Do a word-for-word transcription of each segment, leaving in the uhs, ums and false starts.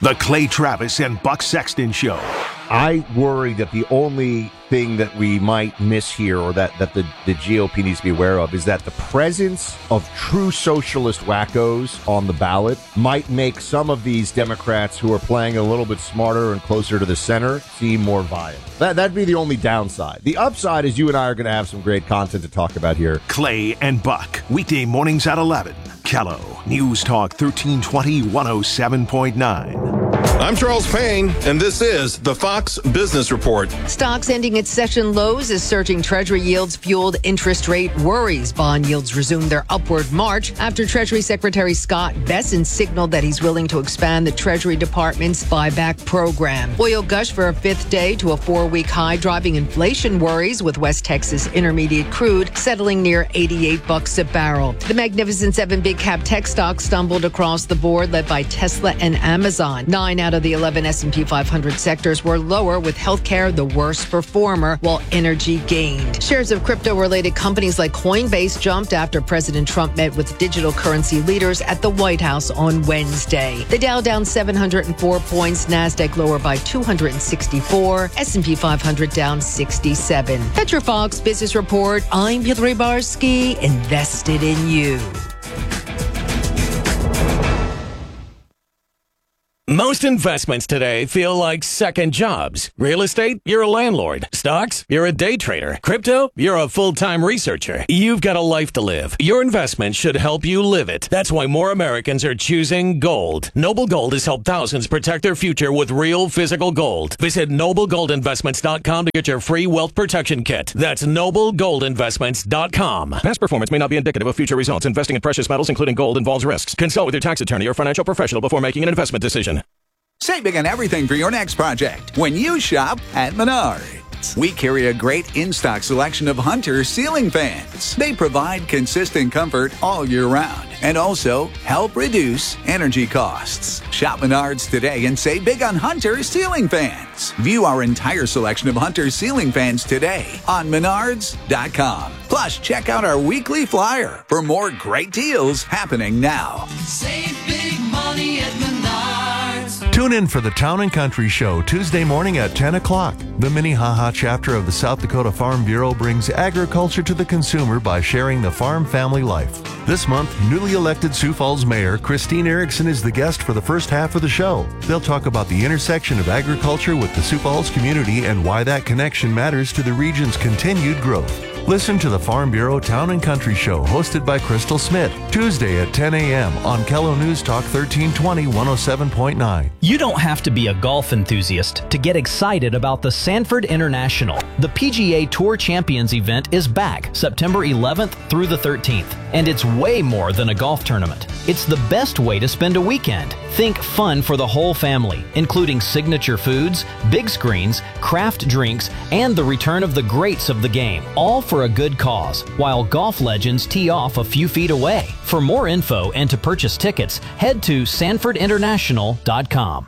The Clay Travis and Buck Sexton Show. I worry that the only thing that we might miss here, or that, that the, the G O P needs to be aware of, is that the presence of true socialist wackos on the ballot might make some of these Democrats who are playing a little bit smarter and closer to the center seem more viable. That, that'd be the only downside. The upside is you and I are going to have some great content to talk about here. Clay and Buck, weekday mornings at eleven. Kello, News Talk thirteen twenty, one oh seven point nine. I'm Charles Payne, and this is the Fox Business Report. Stocks ending at session lows as surging Treasury yields fueled interest rate worries. Bond yields resumed their upward march after Treasury Secretary Scott Bessent signaled that he's willing to expand the Treasury Department's buyback program. Oil gushed for a fifth day to a four-week high, driving inflation worries, with West Texas Intermediate crude settling near eighty-eight bucks a barrel. The Magnificent Seven big cap tech stocks stumbled across the board, led by Tesla and Amazon. Nine out of the eleven S and P five hundred sectors were lower, with healthcare the worst performer, while energy gained. Shares of crypto-related companies like Coinbase jumped after President Trump met with digital currency leaders at the White House on Wednesday. The Dow down seven hundred four points, NASDAQ lower by two hundred sixty-four, S and P five hundred down sixty-seven. Petrofox Business Report, I'm Piotr Barski, invested in you. Most investments today feel like second jobs. Real estate, you're a landlord. Stocks, you're a day trader. Crypto, you're a full-time researcher. You've got a life to live. Your investment should help you live it. That's why more Americans are choosing gold. Noble Gold has helped thousands protect their future with real physical gold. Visit noble gold investments dot com to get your free wealth protection kit. That's noble gold investments dot com. Past performance may not be indicative of future results. Investing in precious metals, including gold, involves risks. Consult with your tax attorney or financial professional before making an investment decision. Save big on everything for your next project when you shop at Menards. We carry a great in-stock selection of Hunter ceiling fans. They provide consistent comfort all year round and also help reduce energy costs. Shop Menards today and save big on Hunter ceiling fans. View our entire selection of Hunter ceiling fans today on menards dot com. Plus, check out our weekly flyer for more great deals happening now. Save big money at Menards. Tune in for the Town and Country Show Tuesday morning at ten o'clock. The Minnehaha chapter of the South Dakota Farm Bureau brings agriculture to the consumer by sharing the farm family life. This month, newly elected Sioux Falls Mayor Christine Erickson is the guest for the first half of the show. They'll talk about the intersection of agriculture with the Sioux Falls community and why that connection matters to the region's continued growth. Listen to the Farm Bureau Town and Country Show, hosted by Crystal Smith, Tuesday at ten a.m. on Kello News Talk thirteen twenty, one oh seven point nine. You don't have to be a golf enthusiast to get excited about the Sanford International. The P G A Tour Champions event is back September eleventh through the thirteenth, and it's way more than a golf tournament. It's the best way to spend a weekend. Think fun for the whole family, including signature foods, big screens, craft drinks, and the return of the greats of the game, all for a good cause, while golf legends tee off a few feet away. For more info and to purchase tickets, head to sanford international dot com.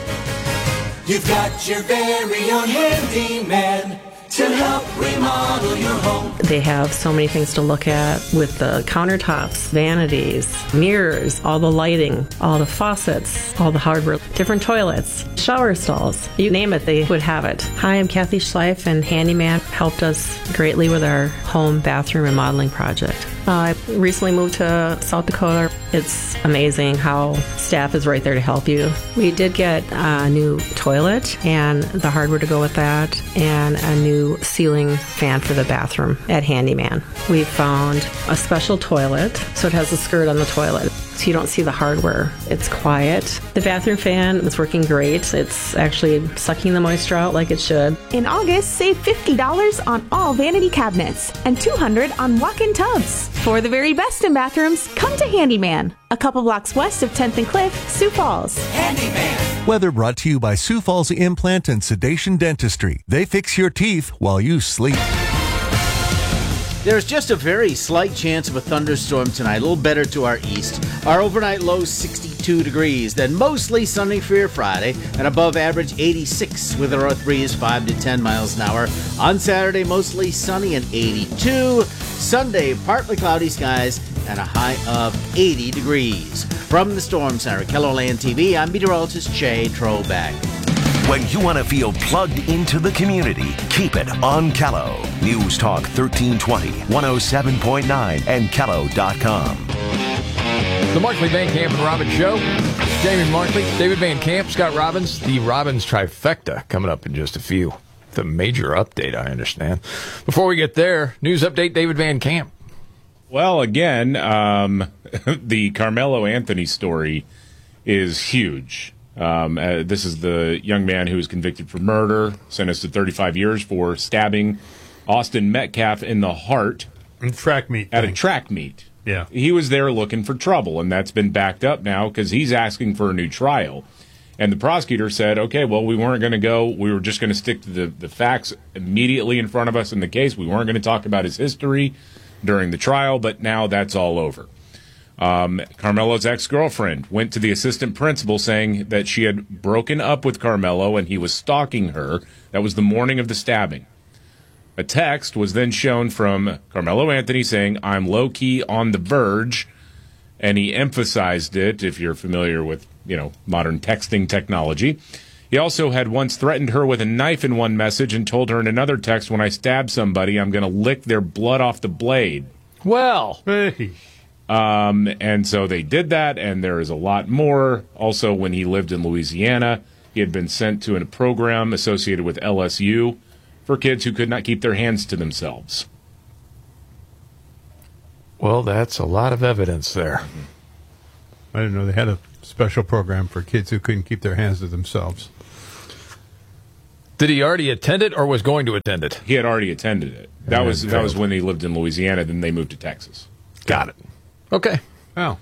You've got your very own handyman to help remodel your home. They have so many things to look at with the countertops, vanities, mirrors, all the lighting, all the faucets, all the hardware, different toilets, shower stalls. You name it, they would have it. Hi, I'm Kathy Schleif, and Handyman helped us greatly with our home bathroom remodeling project. Uh, I recently moved to South Dakota. It's amazing how staff is right there to help you. We did get a new toilet and the hardware to go with that, and a new ceiling fan for the bathroom at Handyman. We found a special toilet, so it has a skirt on the toilet, so you don't see the hardware. It's quiet. The bathroom fan is working great. It's actually sucking the moisture out like it should. In August, save fifty dollars on all vanity cabinets and two hundred dollars on walk-in tubs. For the very best in bathrooms, come to Handyman, a couple blocks west of tenth and Cliff, Sioux Falls. Handyman. Weather brought to you by Sioux Falls Implant and Sedation Dentistry. They fix your teeth while you sleep. There's just a very slight chance of a thunderstorm tonight, a little better to our east. Our overnight low sixty-two degrees, then mostly sunny for your Friday, and above average eighty-six with a north breeze five to ten miles an hour. On Saturday, mostly sunny and eighty-two. Sunday, partly cloudy skies and a high of eighty degrees. From the Storm Center, KELOLAND T V, I'm meteorologist Jay Trobeck. When you want to feel plugged into the community, keep it on Kello. News Talk thirteen twenty, one oh seven point nine, and kello dot com. The Markley Van Camp and Robbins Show. Jamie Markley, David Van Camp, Scott Robbins. The Robbins trifecta coming up in just a few. The major update, I understand. Before we get there, news update, David Van Camp. Well, again, um, the Carmelo Anthony story is huge. Um, uh, this is the young man who was convicted for murder, sentenced to thirty-five years for stabbing Austin Metcalf in the heart. Track meet. At thing. a track meet. Yeah. He was there looking for trouble, and that's been backed up now because he's asking for a new trial. And the prosecutor said, okay, well, we weren't going to go. We were just going to stick to the, the facts immediately in front of us in the case. We weren't going to talk about his history during the trial, but now that's all over. Um, Carmelo's ex-girlfriend went to the assistant principal saying that she had broken up with Carmelo and he was stalking her. That was the morning of the stabbing. A text was then shown from Carmelo Anthony saying, I'm low-key on the verge, and he emphasized it, if you're familiar with, you know, modern texting technology. He also had once threatened her with a knife in one message and told her in another text, when I stab somebody, I'm going to lick their blood off the blade. Well, hey. Um, and so they did that, and there is a lot more. Also, when he lived in Louisiana, he had been sent to a program associated with L S U for kids who could not keep their hands to themselves. Well, that's a lot of evidence there. I didn't know they had a special program for kids who couldn't keep their hands to themselves. Did he already attend it or was going to attend it? He had already attended it. That And was then that was failed. when he lived in Louisiana. Then they moved to Texas. Got it. Okay. Oh.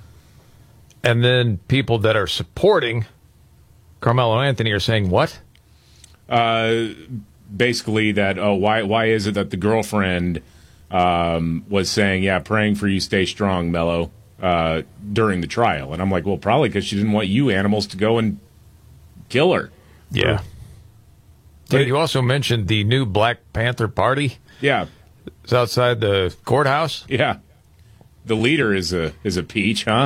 And then people that are supporting Carmelo Anthony are saying what? Uh, basically that, oh, why why is it that the girlfriend um, was saying, yeah, praying for you, stay strong, Mello, uh, during the trial? And I'm like, well, probably because she didn't want you animals to go and kill her. Yeah. Did you also mentioned the new Black Panther Party? Yeah. It's outside the courthouse? Yeah. The leader is a is a peach, huh?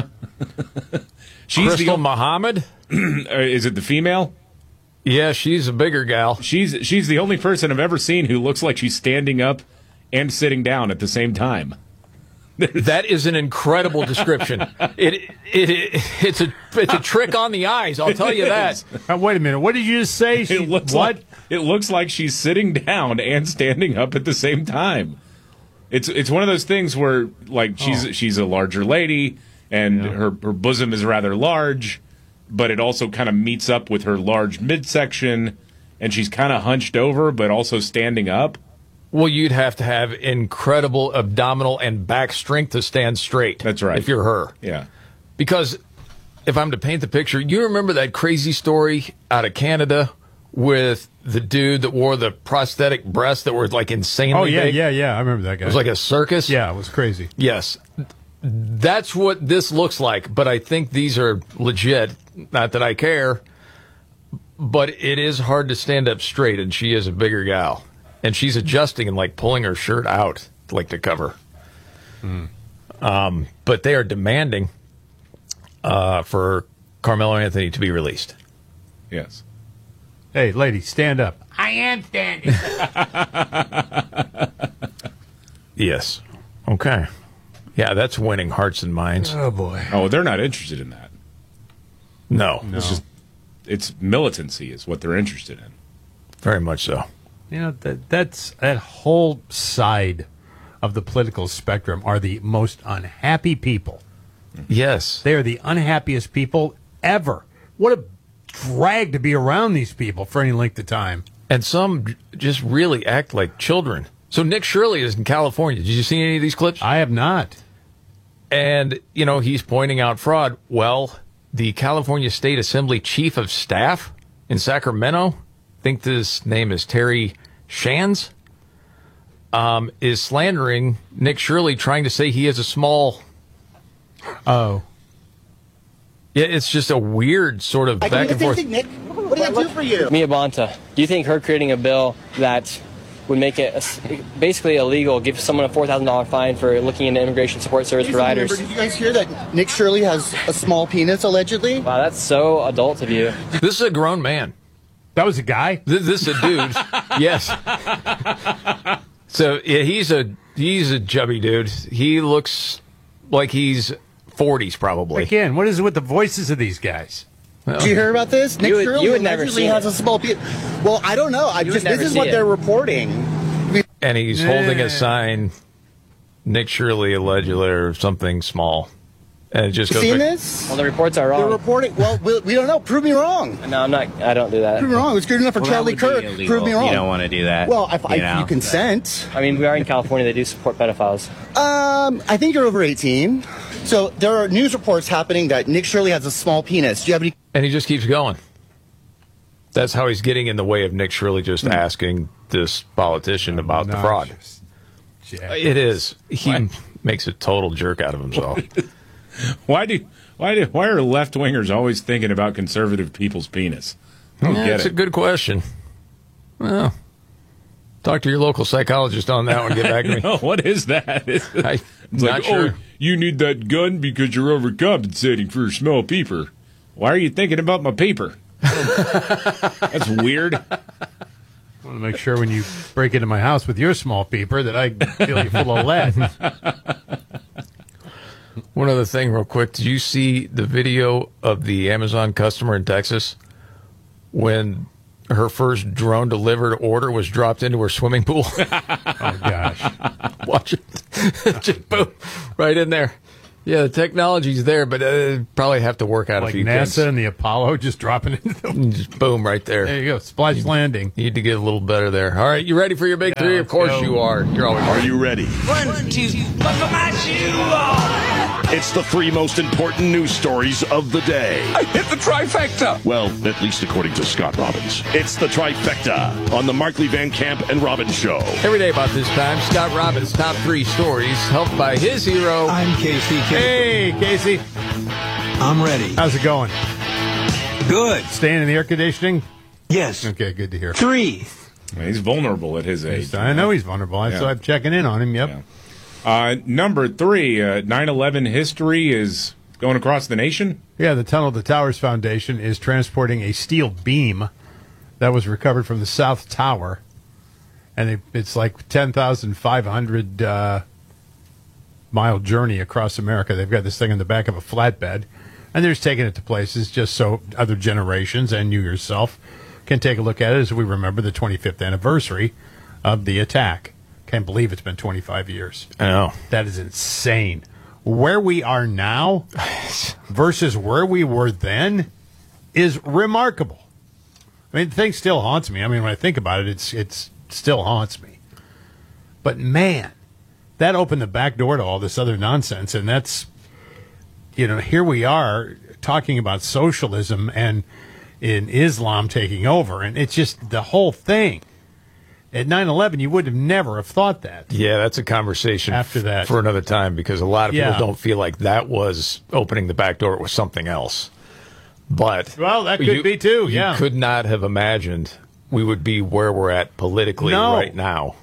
She's Crystal the, Muhammad? Is it the female? Yeah, she's a bigger gal. She's she's the only person I've ever seen who looks like she's standing up and sitting down at the same time. That is an incredible description. It, it it it's a it's a trick on the eyes. I'll tell you that. Uh, wait a minute. What did you just say? She, It looks what? like it looks like she's sitting down and standing up at the same time. It's it's one of those things where like she's Oh. she's a larger lady and Yeah. her her bosom is rather large, but it also kind of meets up with her large midsection, and she's kind of hunched over but also standing up. Well, you'd have to have incredible abdominal and back strength to stand straight. That's right. If you're her. Yeah. Because if I'm to paint the picture, you remember that crazy story out of Canada with the dude that wore the prosthetic breasts that were like insanely Oh, yeah, big? yeah, yeah. I remember that guy. It was like a circus? Yeah, it was crazy. Yes. That's what this looks like, but I think these are legit. Not that I care, but it is hard to stand up straight, and she is a bigger gal. And she's adjusting and like pulling her shirt out like to cover. Mm. Um, but they are demanding uh, for Carmelo Anthony to be released. Yes. Hey, lady, stand up. I am standing. Yes. Okay. Yeah, that's winning hearts and minds. Oh, boy. Oh, they're not interested in that. No. No. It's just it's militancy is what they're interested in. Very much so. You know, that that's that whole side of the political spectrum are the most unhappy people. Yes. They are the unhappiest people ever. What a drag to be around these people for any length of time. And some j- just really act like children. So Nick Shirley is in California. Did you see any of these clips? I have not. And, you know, he's pointing out fraud. Well, the California State Assembly Chief of Staff in Sacramento, I think this name is Terry Shands, um, is slandering Nick Shirley, trying to say he is a small... Oh. Yeah, it's just a weird sort of back and forth. Nick, what did I do for you? Mia Bonta, do you think her creating a bill that would make it a, basically illegal, give someone a four thousand dollars fine for looking into immigration support service providers. Did you guys hear that Nick Shirley has a small penis, allegedly? Wow, that's so adult of you. This is a grown man. That was a guy? This, this is a dude. Yes. So yeah, he's a he's a chubby dude. He looks like he's forties probably. Again, what is it with the voices of these guys? Well, did you hear about this? Nick you would, Shirley you would never see has it. a small penis. Well, I don't know. I You just would this never is see what it. they're reporting. And he's Yeah. holding a sign, Nick Shirley allegedly, or something small. And it just You goes seen back- this? Well, the reports are They're wrong. reporting. Well, we, we don't know. Prove me wrong. No, I'm not. I don't do that. Prove me wrong. It was good enough for Well, that Charlie would be Kirk. illegal. Prove me wrong. You don't want to do that. Well, if I, you know. you consent. I mean, we are in California. They do support pedophiles. Um, I think you're over eighteen. So there are news reports happening that Nick Shirley has a small penis. Do you have any? And he just keeps going. That's how he's getting in the way of Nick Shirley just asking this politician about the fraud. It is. He What? makes a total jerk out of himself. Why do why do why are left wingers always thinking about conservative people's penis? I don't Yeah, get that's it. a good question. Well, talk to your local psychologist on that one. Get back to me. No, what is that? It's, I- it's not like, sure. oh, you need that gun because you're overcompensating for a small peeper. Why are you thinking about my peeper? That's weird. I want to make sure when you break into my house with your small peeper that I feel you full of lead. One other thing, real quick. Did you see the video of the Amazon customer in Texas when her first drone delivered order was dropped into her swimming pool? Oh, gosh. Watch it. Just boom, right in there. Yeah, the technology's there, but uh, probably have to work out Like a few NASA things. and the Apollo just dropping into the... Just boom, right there. There you go. Splash landing. Need to get a little better there. All right, you ready for your big Yeah, three? Of let's course go. you are. You're always Are ready. you ready? One, two, buckle my shoe on. It's the three most important news stories of the day. I hit the trifecta. Well, at least according to Scott Robbins. It's the trifecta on the Markley Van Camp and Robbins Show. Every day about this time, Scott Robbins' top three stories, helped by his hero. I'm Casey. Hey, Casey. I'm ready. How's it going? Good. Staying in the air conditioning? Yes. Okay, good to hear. Three. He's vulnerable at his age. I know he's vulnerable. I Yeah. So I'm checking in on him. Yep. Yeah. Uh, number three, uh, nine eleven history is going across the nation. Yeah, the Tunnel to Towers Foundation is transporting a steel beam that was recovered from the South Tower. And it, it's like ten thousand five hundred uh, mile journey across America. They've got this thing in the back of a flatbed. And they're just taking it to places just so other generations and you yourself can take a look at it as we remember the twenty-fifth anniversary of the attack. Can't believe it's been twenty-five years. I know. That is insane. Where we are now versus where we were then is remarkable. I mean, the thing still haunts me. I mean, when I think about it, it's it's still haunts me. But man, that opened the back door to all this other nonsense, and that's, you know, here we are talking about socialism and in Islam taking over, and it's just the whole thing. At nine eleven, you would have never have thought that. Yeah, that's a conversation After that. for another time because a lot of Yeah. people don't feel like that was opening the back door. It was something else. But Well, that could you- be too, yeah. You could not have imagined we would be where we're at politically No. right now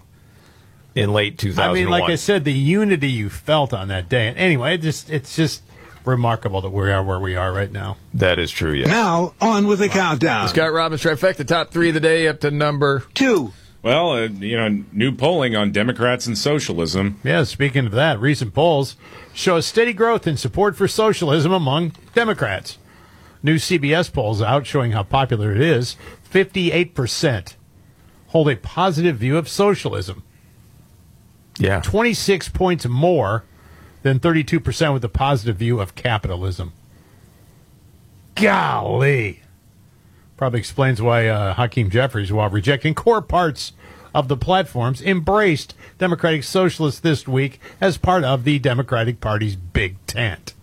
in late two thousand one. I mean, like I said, the unity you felt on that day. Anyway, it just it's just remarkable that we are where we are right now. That is true, yeah. Now, on with the countdown. Scott Robbins trifecta, top three of the day up to number two. Well, uh, you know, new polling on Democrats and socialism. Yeah, speaking of that, recent polls show a steady growth in support for socialism among Democrats. New C B S polls out showing how popular it is. fifty-eight percent hold a positive view of socialism. Yeah. twenty-six points more than thirty-two percent with a positive view of capitalism. Golly. Probably explains why uh, Hakeem Jeffries, while rejecting core parts of the platforms, embraced Democratic Socialists this week as part of the Democratic Party's big tent.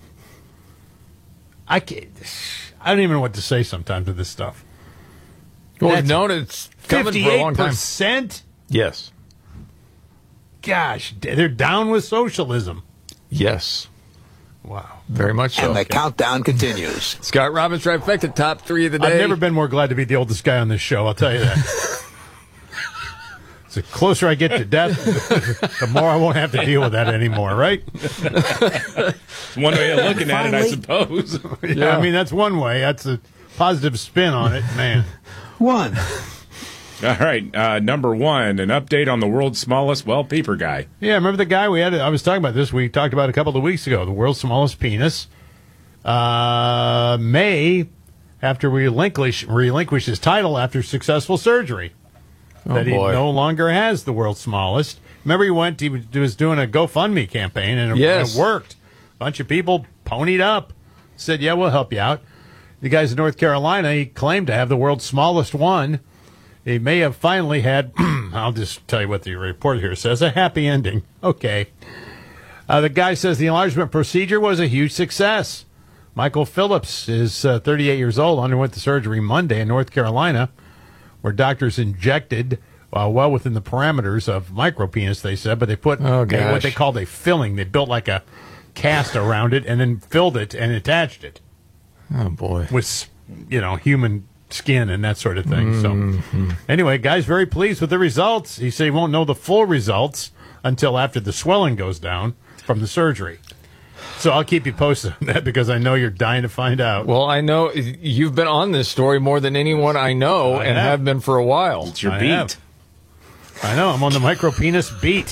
I can't, I don't even know what to say sometimes with this stuff. Well, we've That's known it's coming for a long time. fifty-eight percent? Yes. Gosh, they're down with socialism. Yes. Wow. Very much so. And the countdown continues. Scott Robbins trifecta, top three of the day. I've never been more glad to be the oldest guy on this show, I'll tell you that. It's The closer I get to death, the more I won't have to deal with that anymore, right? One way of looking at it, I suppose. yeah, Yeah. I mean, that's one way. That's a positive spin on it, man. One. All right, uh, number one, an update on the world's smallest, well, peeper guy. Yeah, remember the guy we had? I was talking about this. We talked about a couple of weeks ago. The world's smallest penis. Uh, May, after we relinquish, relinquish his title after successful surgery, Oh, that he boy. no longer has the world's smallest. Remember, he went. He was doing a GoFundMe campaign, and it, Yes. it worked. A bunch of people ponied up, said, "Yeah, we'll help you out." The guys in North Carolina, he claimed to have the world's smallest one. He may have finally had, I'll just tell you what the report here says, a happy ending. Okay. Uh, the guy says the enlargement procedure was a huge success. Michael Phillips is uh, thirty-eight years old, underwent the surgery Monday in North Carolina, where doctors injected, uh, well within the parameters of micropenis, they said, but they put Oh, they- what gosh. they called a filling. They built like a cast around it and then filled it and attached it. Oh, boy. With, you know, human skin and that sort of thing. Mhm. So, anyway, guy's very pleased with the results. He said he won't know the full results until after the swelling goes down from the surgery. So I'll keep you posted on that because I know you're dying to find out. Well, I know you've been on this story more than anyone I know I and have. have been for a while. It's your I beat. have. I know. I'm on the micropenis beat.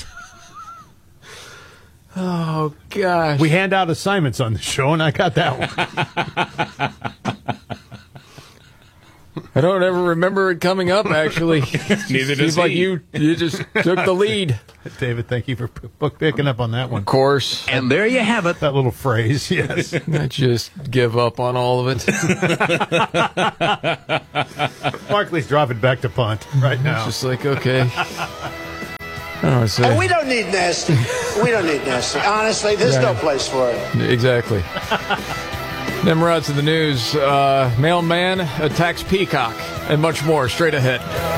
Oh, gosh. We hand out assignments on the show, and I got that one. I don't ever remember it coming up, actually. Neither does Seems like he. you, you just took the lead. David, thank you for p- p- picking up on that one. Of course. And there you have it. That little phrase, yes. I just give up on all of it. Barkley's dropping back to punt right now. It's just like, okay. Oh, so, And we don't need nasty. We don't need nasty. Honestly, there's no Right. place for it. exactly. Then we're out to the news. Uh, mailman attacks peacock and much more straight ahead.